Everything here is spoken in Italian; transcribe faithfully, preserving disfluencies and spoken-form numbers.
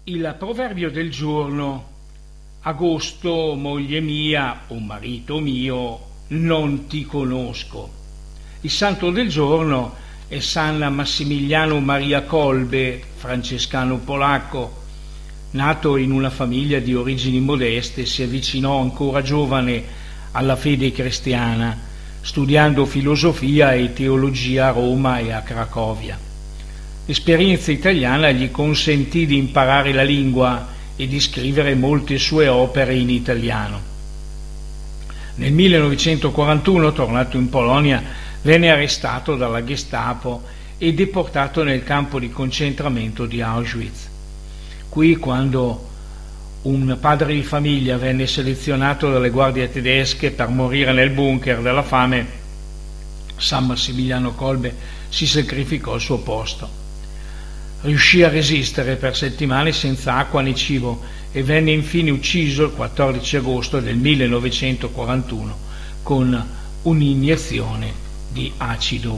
Il proverbio del giorno: agosto, moglie mia, o marito mio, non ti conosco. Il santo del giorno è San Massimiliano Maria Kolbe, francescano polacco. Nato in una famiglia di origini modeste, si avvicinò ancora giovane alla fede cristiana, studiando filosofia e teologia a Roma e a Cracovia. L'esperienza italiana gli consentì di imparare la lingua e di scrivere molte sue opere in italiano. Nel millenovecentoquarantuno, tornato in Polonia, venne arrestato dalla Gestapo e deportato nel campo di concentramento di Auschwitz. Qui, quando un padre di famiglia venne selezionato dalle guardie tedesche per morire nel bunker della fame, San Massimiliano Kolbe si sacrificò al suo posto. Riuscì a resistere per settimane senza acqua né cibo e venne infine ucciso il quattordici agosto del millenovecentoquarantuno con un'iniezione di acido